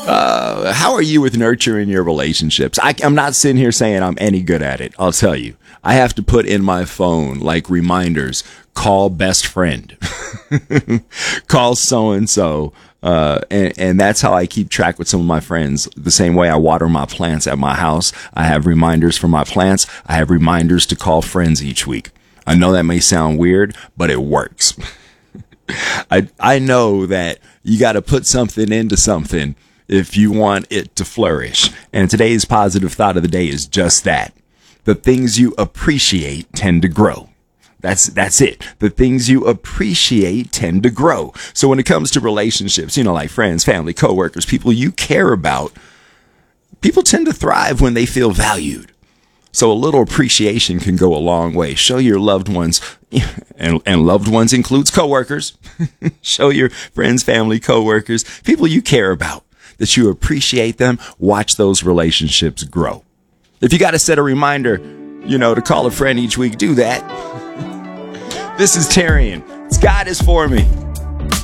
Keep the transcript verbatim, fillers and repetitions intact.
Uh, how are you with nurturing your relationships? I, I'm not sitting here saying I'm any good at it. I'll tell you. I have to put in my phone like reminders. Call best friend. Call so-and-so. Uh, and, and that's how I keep track with some of my friends. The same way I water my plants at my house. I have reminders for my plants. I have reminders to call friends each week. I know that may sound weird, but it works. I I know that you got to put something into something if you want it to flourish. And today's positive thought of the day is just that. The things you appreciate tend to grow. That's that's it. The things you appreciate tend to grow. So when it comes to relationships, you know, like friends, family, coworkers, people you care about, people tend to thrive when they feel valued. So a little appreciation can go a long way. Show your loved ones, and, and loved ones includes coworkers. Show your friends, family, coworkers, people you care about, that you appreciate them. Watch those relationships grow. If you got to set a reminder, you know, to call a friend each week, do that. This is Terrian. God is for me.